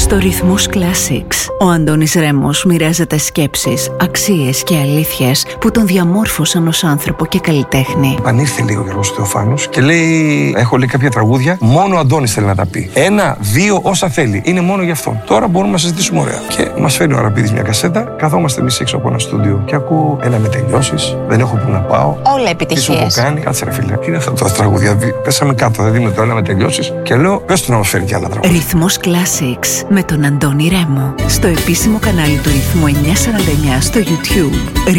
Στο Ρυθμός Classics, ο Αντώνης Ρέμος μοιράζεται σκέψεις, αξίες και αλήθειες που τον διαμόρφωσαν ως άνθρωπο και καλλιτέχνη. Ανήρθε λίγο ο Γιώργος Θεοφάνος και λέει: έχω λέει κάποια τραγούδια, μόνο ο Αντώνης θέλει να τα πει. 1, 2, όσα θέλει. Είναι μόνο γι' αυτό. Τώρα μπορούμε να συζητήσουμε ωραία. Και μας φέρνει ο Αραπίδης μια κασέτα, καθόμαστε εμείς έξω από ένα στούντιο και ακούω ένα με τελειώσεις, δεν έχω που να πάω. Όλα επιτυχίες. Τι σου έχω κάνει, κάτσε ρε φίλε. Τι είναι αυτά τα τραγούδια. Πέσαμε κάτω, δηλαδή με το ένα με τελειώσεις και λέω: πες του να μας φέρει κι άλλα τραγούδια. Ρυθμός Classics με τον Αντώνη Ρέμο. Στο επίσημο κανάλι του Ρυθμού 949 στο YouTube.